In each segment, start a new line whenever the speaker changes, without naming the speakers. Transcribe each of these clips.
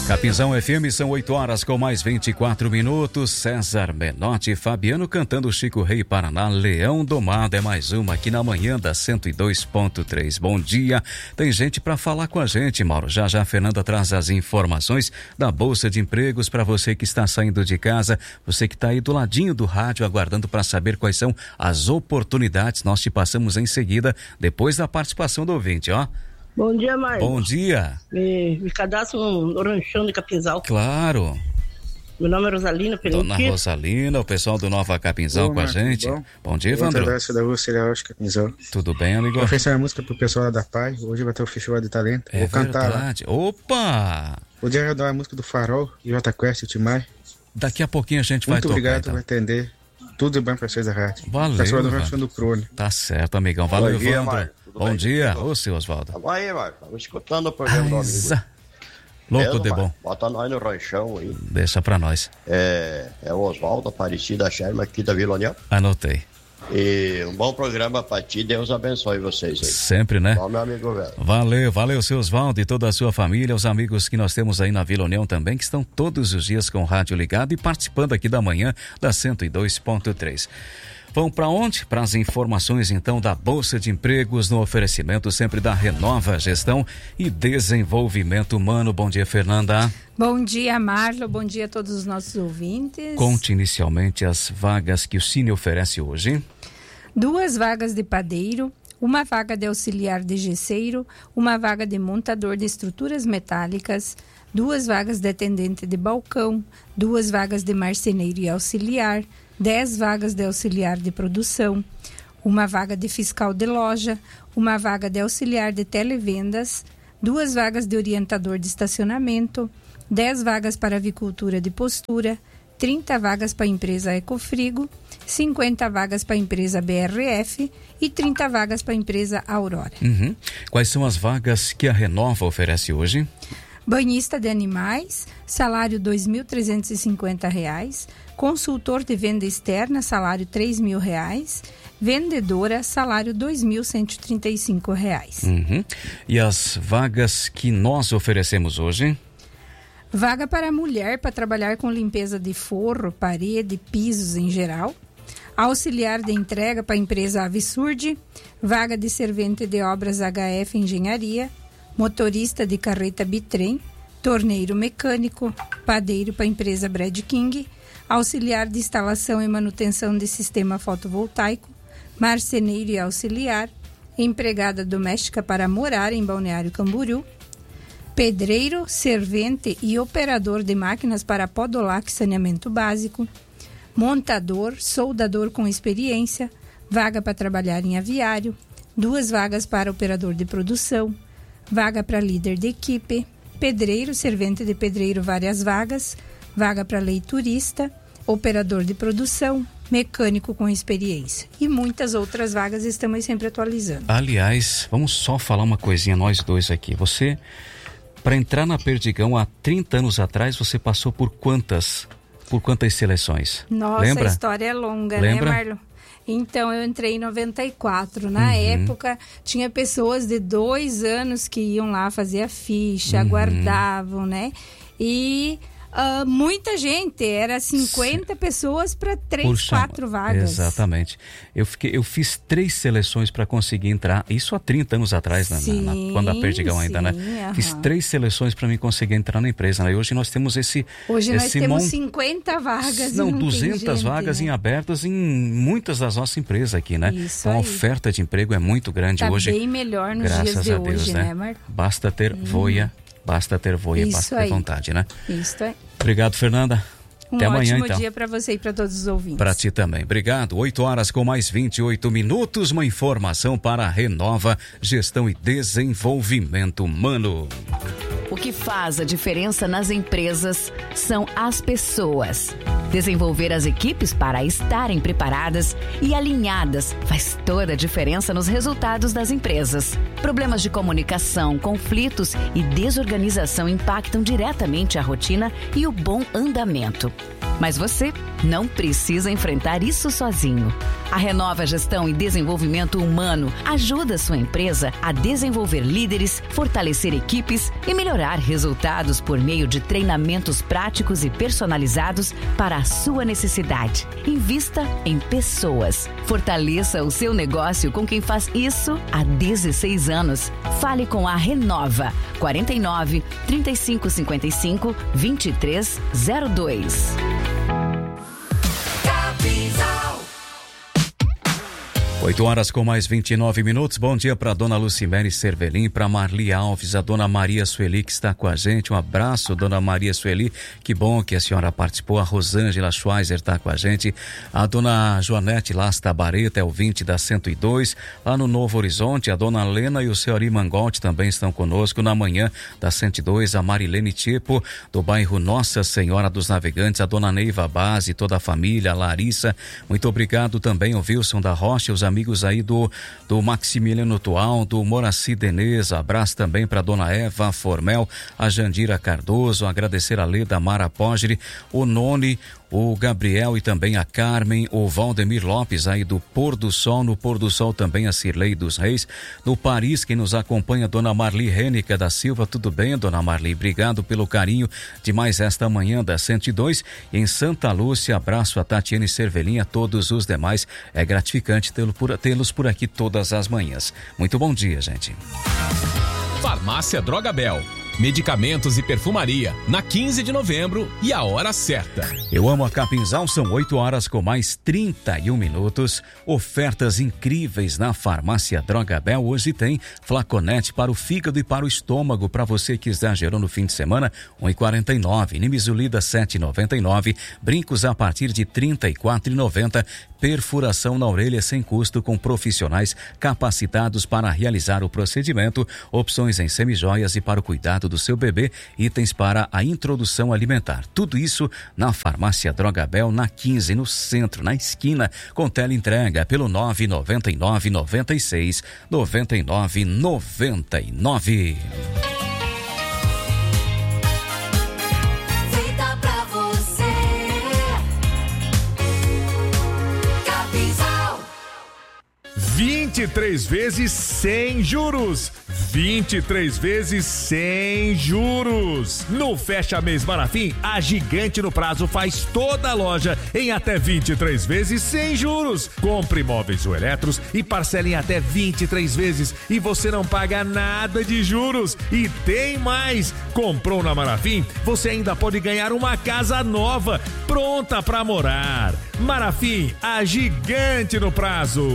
Capinzão FM, são 8 horas com mais 24 minutos. César Menotti e Fabiano cantando Chico Rei Paraná, Leão Domado. É mais uma aqui na manhã da 102.3. Bom dia. Tem gente para falar com a gente, Mauro. Já a Fernanda traz as informações da Bolsa de Empregos para você que está saindo de casa, você que está aí do ladinho do rádio aguardando para saber quais são as oportunidades. Nós te passamos em seguida, depois da participação do ouvinte, ó.
Bom dia, Marcos.
Bom dia.
Me cadastro no ranchão de Capinzal.
Claro.
Meu nome é Rosalina Penitente.
Dona Rosalina, o pessoal do Nova Capinzal com a gente. Bom dia, Evandro.
Da Rússia, Capinzal.
Tudo bem, amigo?
Eu fiz uma música pro pessoal da PAI. Hoje vai ter o Festival de Talento.
É
Vou cantar
verdade.
lá.
Opa!
Podia dar a música do Farol, Jota Quest e o Timai.
Daqui a pouquinho a gente vai tocar.
Muito obrigado,
então.
vai atender. Tudo bem pra vocês da rádio.
Valeu,
pessoal do
Evandro.
rancho do Prone.
Tá certo, amigão. Valeu,
Bom dia,
Evandro.
Marcos.
Bom dia. Ô, seu Osvaldo.
Tamo aí, Marcos. Estamos escutando o programa do amigo.
Louco de bom.
Marcos? Bota nós no ranchão aí.
Deixa pra nós.
É o Osvaldo Aparecida Sherman aqui da Vila União.
Anotei.
E um bom programa pra ti. Deus abençoe vocês aí.
Sempre, né?
Ó, meu amigo velho.
Valeu, seu Osvaldo e toda a sua família, os amigos que nós temos aí na Vila União também, que estão todos os dias com o rádio ligado e participando aqui da manhã da 102.3. Vão para onde? Para as informações então da Bolsa de Empregos, no oferecimento sempre da Renova Gestão e Desenvolvimento Humano. Bom dia, Fernanda.
Bom dia, Marlo. Bom dia a todos os nossos ouvintes.
Conte inicialmente as vagas que o Cine oferece hoje.
2 vagas de padeiro, 1 vaga de auxiliar de gesseiro, 1 vaga de montador de estruturas metálicas, 2 vagas de atendente de balcão, 2 vagas de marceneiro e auxiliar, 10 vagas de auxiliar de produção, 1 vaga de fiscal de loja, 1 vaga de auxiliar de televendas, 2 vagas de orientador de estacionamento, 10 vagas para avicultura de postura, 30 vagas para a empresa Ecofrigo, 50 vagas para a empresa BRF e 30 vagas para a empresa Aurora.
Quais são as vagas que a Renova oferece hoje?
Banhista de animais, salário R$ 2.350. Consultor de venda externa, salário R$ 3.000. Vendedora, salário R$ 2.135.
E as vagas que nós oferecemos hoje?
Vaga para mulher para trabalhar com limpeza de forro, parede, pisos em geral. Auxiliar de entrega para a empresa Avisurd. Vaga de servente de obras HF Engenharia. Motorista de carreta bitrem, torneiro mecânico, padeiro para a empresa Brad King, auxiliar de instalação e manutenção de sistema fotovoltaico, marceneiro e auxiliar, empregada doméstica para morar em Balneário Camboriú, pedreiro, servente e operador de máquinas para podolac e saneamento básico, montador, soldador com experiência, vaga para trabalhar em aviário, 2 vagas para operador de produção, vaga para líder de equipe, pedreiro, servente de pedreiro, várias vagas, vaga para leiturista, operador de produção, mecânico com experiência. E muitas outras vagas estamos sempre atualizando.
Aliás, vamos só falar uma coisinha nós dois aqui. Você, para entrar na Perdigão há 30 anos atrás, você passou por quantas seleções?
Nossa,
Lembra?
a história é longa,
Lembra?
né, Marlon? Então, eu entrei em 94. Na época, tinha pessoas de 2 anos que iam lá fazer a ficha, aguardavam, né? E muita gente, era 50 pessoas para 4 vagas.
Exatamente. Eu fiz 3 seleções para conseguir entrar, isso há 30 anos atrás, quando a Perdigão ainda, né? Fiz 3 seleções para me conseguir entrar na empresa, né? E hoje nós temos
Hoje nós temos 50 vagas.
Não,
e não
200
tem gente,
vagas, né, em abertas em muitas das nossas empresas aqui, né?
Isso
então a
aí.
oferta de emprego é muito grande
Tá
hoje.
bem melhor nos
graças
dias de
a Deus,
hoje, né, Marco?
Basta ter voia, basta ter
Isso
ter
aí.
vontade, né?
Isso é.
Obrigado, Fernanda. Até amanhã,
ótimo
então.
dia para você e para todos os ouvintes.
Para ti também. Obrigado. 8 horas com mais 28 minutos. Uma informação para a Renova Gestão e Desenvolvimento Humano.
O que faz a diferença nas empresas são as pessoas. Desenvolver as equipes para estarem preparadas e alinhadas faz toda a diferença nos resultados das empresas. Problemas de comunicação, conflitos e desorganização impactam diretamente a rotina e o bom andamento. Mas você não precisa enfrentar isso sozinho. A Renova Gestão e Desenvolvimento Humano ajuda a sua empresa a desenvolver líderes, fortalecer equipes e melhorar resultados por meio de treinamentos práticos e personalizados para a sua necessidade. Invista em pessoas. Fortaleça o seu negócio com quem faz isso há 16 anos. Fale com a Renova. 49 3555 2302.
8 horas com mais 29 minutos. Bom dia para dona Lucimere Cervelim, para Marli Alves, a dona Maria Sueli que está com a gente. Um abraço, dona Maria Sueli. Que bom que a senhora participou. A Rosângela Schweizer está com a gente. A dona Joanete Lasta Bareta é ouvinte da 102. Lá no Novo Horizonte, a dona Lena e o seu Ari Mangotti também estão conosco. Na manhã da 102, a Marilene Tipo, do bairro Nossa Senhora dos Navegantes, a dona Neiva Base, toda a família, a Larissa. Muito obrigado também ao Wilson da Rocha, os amigos aí do Maximiliano Tual, do Moraci Denez. Abraço também para dona Eva Formel, a Jandira Cardoso, agradecer a Leda Mara Pogri, o Noni, o Gabriel e também a Carmen, o Valdemir Lopes aí do Pôr do Sol, no Pôr do Sol também a Cirlei dos Reis, no Paris quem nos acompanha, dona Marli Rênica da Silva. Tudo bem, dona Marli? Obrigado pelo carinho de mais esta manhã da 102. Em Santa Lúcia, abraço a Tatiane Cervelinha, a todos os demais. É gratificante tê-los por aqui todas as manhãs. Muito bom dia, gente.
Farmácia Droga Bel. Medicamentos e perfumaria, na 15 de novembro e a hora certa.
Eu amo a Capinzal, são 8 horas com mais 31 minutos. Ofertas incríveis na Farmácia Droga Bel. Hoje tem flaconete para o fígado e para o estômago, para você que exagerou no fim de semana, R$1,49. Nimesulida, R$7,99. Brincos a partir de R$34,90. Perfuração na orelha sem custo com profissionais capacitados para realizar o procedimento. Opções em semijoias e para o cuidado do seu bebê, itens para a introdução alimentar. Tudo isso na Farmácia Droga Bel, na 15, no centro, na esquina, com teleentrega pelo 999 96 99 99.
Feita pra você. Capinzal.
23 vezes sem juros. 23 vezes sem juros. No Fecha Mês Marafim, a Gigante no Prazo faz toda a loja em até 23 vezes sem juros. Compre móveis ou eletros e parcele em até 23 vezes e você não paga nada de juros. E tem mais! Comprou na Marafim, você ainda pode ganhar uma casa nova, pronta para morar. Marafim, a Gigante no Prazo.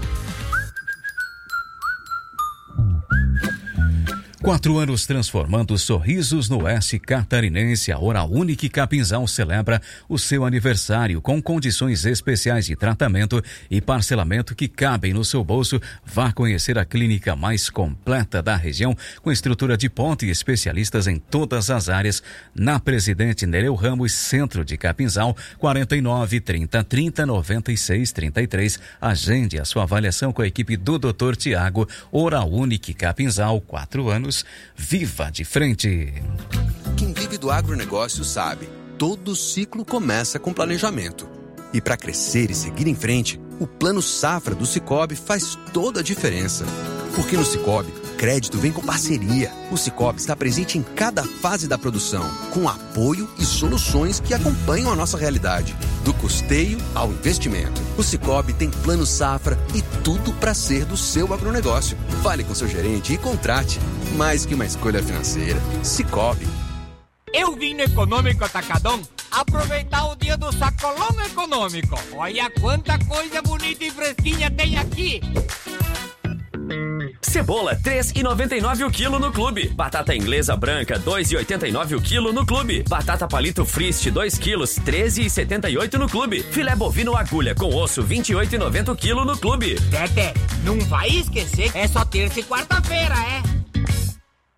4 anos transformando sorrisos no oeste catarinense. A Oral Unique Capinzal celebra o seu aniversário com condições especiais de tratamento e parcelamento que cabem no seu bolso. Vá conhecer a clínica mais completa da região, com estrutura de ponta e especialistas em todas as áreas. Na Presidente Nereu Ramos, centro de Capinzal, 49 30 30 96 33. Agende a sua avaliação com a equipe do Dr. Tiago. Oral Unique Capinzal, 4 anos. Viva de frente!
Quem vive do agronegócio sabe, todo ciclo começa com planejamento. E para crescer e seguir em frente, o Plano Safra do Sicoob faz toda a diferença. Porque no Sicoob, crédito vem com parceria. O Sicoob está presente em cada fase da produção, com apoio e soluções que acompanham a nossa realidade. Do custeio ao investimento. O Sicoob tem Plano Safra e tudo para ser do seu agronegócio. Fale com seu gerente e contrate. Mais que uma escolha financeira. Sicoob.
Eu vim no Econômico Atacadão aproveitar o dia do sacolão econômico. Olha quanta coisa bonita e fresquinha tem aqui.
Cebola, R$3,99 o quilo no Clube. Batata inglesa branca, R$2,89 o quilo no Clube. Batata palito Frist, 2 quilos, R$13,78 no Clube. Filé bovino agulha com osso, R$28,90 o quilo no Clube.
Tete, não vai esquecer, é só terça e quarta-feira, é?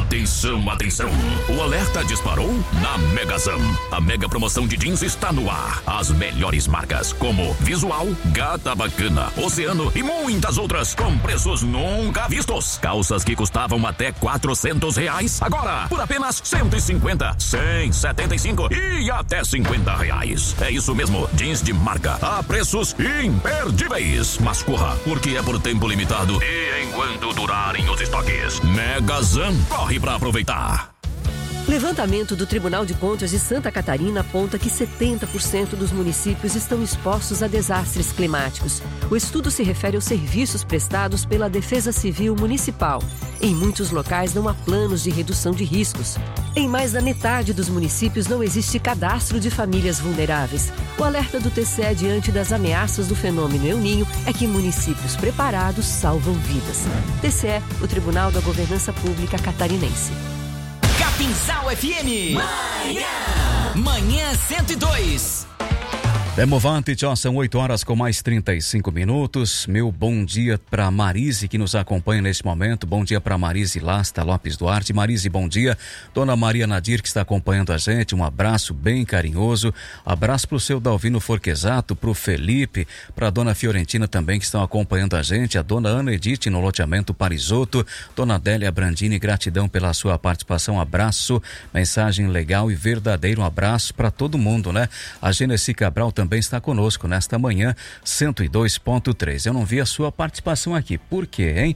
Atenção, atenção! O alerta disparou na Megazam. A mega promoção de jeans está no ar. As melhores marcas como Visual, Gata Bacana, Oceano e muitas outras com preços nunca vistos. Calças que custavam até R$400, agora por apenas 150, 175 e até R$50. É isso mesmo, jeans de marca a preços imperdíveis. Mas corra, porque é por tempo limitado e enquanto durarem os estoques. Megazam, corre pra aproveitar.
Levantamento do Tribunal de Contas de Santa Catarina aponta que 70% dos municípios estão expostos a desastres climáticos. O estudo se refere aos serviços prestados pela Defesa Civil Municipal. Em muitos locais não há planos de redução de riscos. Em mais da metade dos municípios não existe cadastro de famílias vulneráveis. O alerta do TCE diante das ameaças do fenômeno El Niño é que municípios preparados salvam vidas. TCE, o Tribunal da Governança Pública Catarinense.
Capinzal FM. Manhã 102.
Demovante, tchau, são 8h com mais 35 minutos. Meu bom dia para Marise, que nos acompanha nesse momento. Bom dia para Marise Lasta Lopes Duarte. Marise, bom dia. Dona Maria Nadir, que está acompanhando a gente. Um abraço bem carinhoso. Abraço para o seu Dalvino Forquesato, para o Felipe, para a dona Fiorentina também, que estão acompanhando a gente. A dona Ana Edith no loteamento Parisoto. Dona Délia Brandini, gratidão pela sua participação. Abraço, mensagem legal e verdadeiro. Um abraço para todo mundo, né? A Genesi Cabral também está conosco nesta manhã 102.3. Eu não vi a sua participação aqui. Por quê, hein?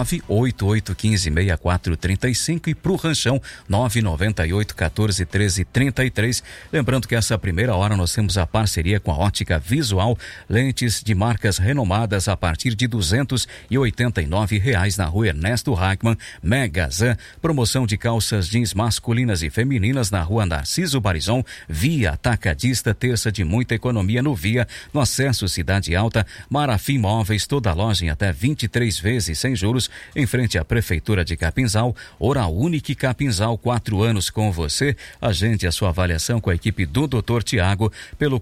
988156435 e pro Ranchão 998141333. Lembrando que essa primeira hora nós temos a parceria com a Ótica Visual, lentes de marcas renomadas a partir de R$289 na rua Ernesto Hackman, Megazan. Promoção de calças jeans masculinas e femininas na rua Narciso Barizon, Via Atacadista, terça de muita economia no Via, no acesso Cidade Alta. Marafim Móveis, toda loja em até 23 vezes sem juros, em frente à Prefeitura de Capinzal. Oral Unique Capinzal, 4 anos com você. Agende a sua avaliação com a equipe do Dr. Tiago pelo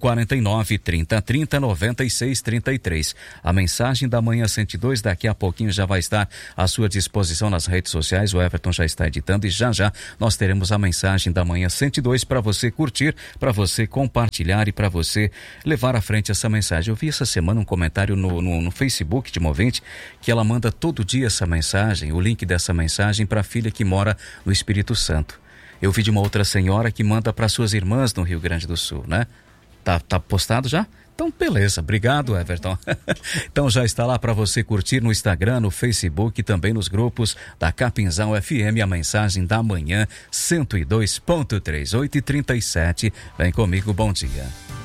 49-30-30-96-33. A mensagem da manhã 102 daqui a pouquinho já vai estar à sua disposição nas redes sociais. O Everton já está editando e já nós teremos a mensagem da manhã 102 para você curtir, para você compartilhar e para você levar à frente essa mensagem. Eu vi essa semana um comentário no Facebook de uma ouvinte que ela manda todo dia essa mensagem, o link dessa mensagem para a filha que mora no Espírito Santo. Eu vi de uma outra senhora que manda para suas irmãs no Rio Grande do Sul, né? Tá postado já? Então, beleza. Obrigado, Everton. Então, já está lá para você curtir no Instagram, no Facebook e também nos grupos da Capinzal FM, a mensagem da manhã 102.3, 8h37. Vem comigo, bom dia.